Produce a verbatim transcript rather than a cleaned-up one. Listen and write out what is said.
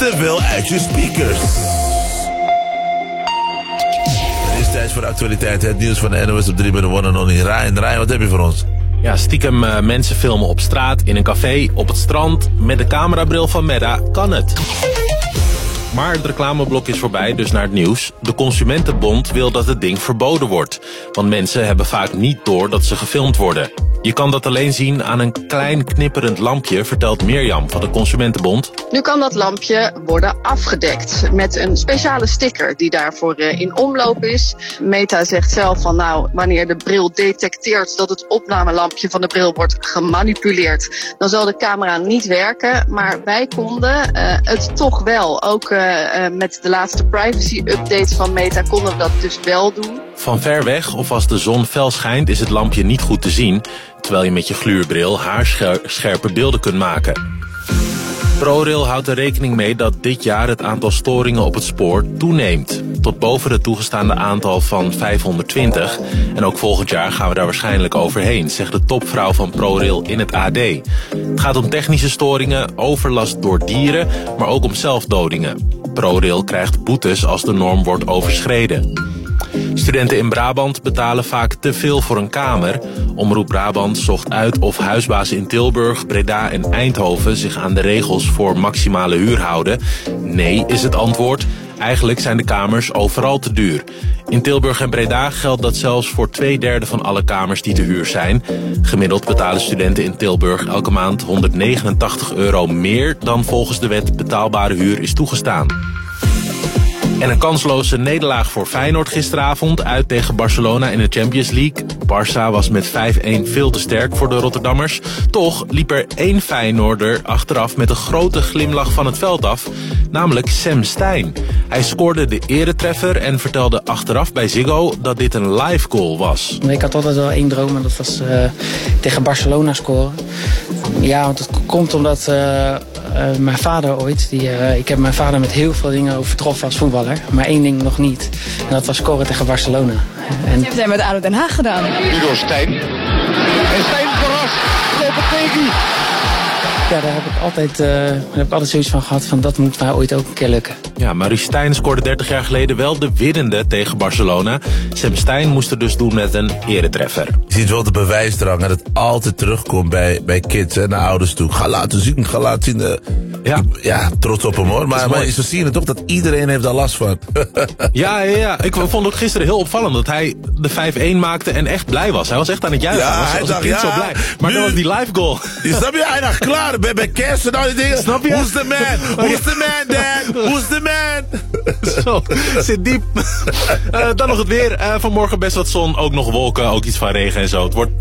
te veel uit je speakers. Het is tijd voor de actualiteit. Het nieuws van de N O S op drie bij de one and only Ryan. Ryan, wat heb je voor ons? Ja, stiekem uh, mensen filmen op straat, in een café, op het strand. Met de camerabril van Meta kan het. Maar het reclameblok is voorbij, dus naar het nieuws. De Consumentenbond wil dat het ding verboden wordt. Want mensen hebben vaak niet door dat ze gefilmd worden. Je kan dat alleen zien aan een klein knipperend lampje, vertelt Mirjam van de Consumentenbond. Nu kan dat lampje worden afgedekt met een speciale sticker die daarvoor in omloop is. Meta zegt zelf van nou, wanneer de bril detecteert dat het opnamelampje van de bril wordt gemanipuleerd, dan zal de camera niet werken. Maar wij konden uh, het toch wel. Ook uh, uh, met de laatste privacy-update van Meta konden we dat dus wel doen. Van ver weg of als de zon fel schijnt is het lampje niet goed te zien, terwijl je met je gluurbril haarscherpe beelden kunt maken. ProRail houdt er rekening mee dat dit jaar het aantal storingen op het spoor toeneemt. Tot boven het toegestaande aantal van vijfhonderdtwintig. En ook volgend jaar gaan we daar waarschijnlijk overheen, zegt de topvrouw van ProRail in het A D. Het gaat om technische storingen, overlast door dieren, maar ook om zelfdodingen. ProRail krijgt boetes als de norm wordt overschreden. Studenten in Brabant betalen vaak te veel voor een kamer. Omroep Brabant zocht uit of huisbazen in Tilburg, Breda en Eindhoven zich aan de regels voor maximale huur houden. Nee is het antwoord. Eigenlijk zijn de kamers overal te duur. In Tilburg en Breda geldt dat zelfs voor twee derde van alle kamers die te huur zijn. Gemiddeld betalen studenten in Tilburg elke maand honderdnegenentachtig euro meer dan volgens de wet betaalbare huur is toegestaan. En een kansloze nederlaag voor Feyenoord gisteravond uit tegen Barcelona in de Champions League. Barça was met vijf-een veel te sterk voor de Rotterdammers. Toch liep er één Feyenoorder achteraf met een grote glimlach van het veld af, namelijk Sam Stein. Hij scoorde de eretreffer en vertelde achteraf bij Ziggo dat dit een live goal was. Ik had altijd wel één droom en dat was uh, tegen Barcelona scoren. Ja, want het komt omdat uh, uh, mijn vader ooit, die, uh, ik heb mijn vader met heel veel dingen overtroffen als voetballer, maar één ding nog niet. En dat was scoren tegen Barcelona. En... Je hebt hij met A D O Den Haag gedaan. Nu door Stijn. En Stijn verrast. Lopetegui. Ja, daar heb ik altijd, uh, daar heb ik altijd zoiets van gehad van dat moet mij ooit ook een keer lukken. Ja, Maurice Stijn scoorde dertig jaar geleden wel de winnende tegen Barcelona. Sam Stein moest het dus doen met een eretreffer. Je ziet wel de bewijsdrang dat het altijd terugkomt bij, bij kids en naar ouders toe. Ga laten zien, ga laten zien. Uh, ja. ja, trots op hem hoor. Maar, maar zo zie je het toch dat iedereen heeft daar last van. ja, ja, ja, ik vond het gisteren heel opvallend dat hij de vijf-een maakte en echt blij was. Hij was echt aan het juichen. Ja, hij was hij als dacht, een kind ja, zo blij. Maar nu, dat was die live goal. Je snap je? Hij dacht klaar. Bij, bij kerst en al die dingen. Snap je? Who's the man? Who's the man, dad? Who's the man? Zo, zit diep. uh, dan nog het weer. Uh, vanmorgen best wat zon, ook nog wolken, ook iets van regen en zo. Het wordt